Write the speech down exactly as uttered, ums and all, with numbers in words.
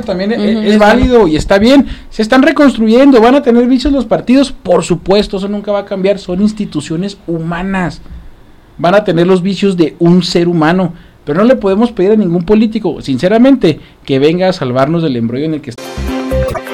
también uh-huh, es, es válido y está bien. Se están reconstruyendo, van a tener vicios los partidos, por supuesto, eso nunca va a cambiar. Son instituciones humanas, van a tener los vicios de un ser humano, pero no le podemos pedir a ningún político, sinceramente, que venga a salvarnos del embrollo en el que está.